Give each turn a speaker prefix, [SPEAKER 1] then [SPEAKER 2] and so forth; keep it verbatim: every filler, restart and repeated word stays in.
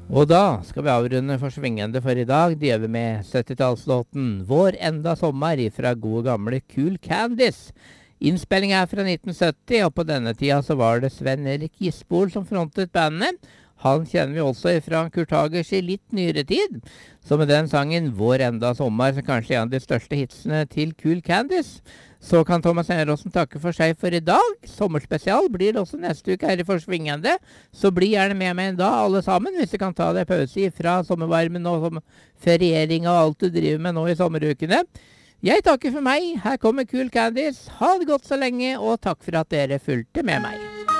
[SPEAKER 1] Og da skal vi avrunde for svingende for i dag. Det gjør vi med syttitallslåten Vår enda sommer fra gode gamle Cool Candice. Innspillingen er fra nitten sytti, og på denne tida så var det Sven Erik Gisbol som frontet bandet. Han kjenner vi også fra Kurt Hagers i litt nyere tid. Så med den sangen Vår enda sommer, så kanskje en av de største hitsene til Cool Candice, så kan Thomas Eneråsen takke for seg for i dag. Sommerspesial blir det også neste uke her i Forsvingende. Så bli gjerne med meg en dag, alle sammen, hvis du kan ta deg pause fra sommervarmen og som feriering og alt du driver med nå i sommerukene. Jeg takker for meg. Her kommer Cool Candice. Ha det godt så lenge, og takk for at dere fulgte med meg.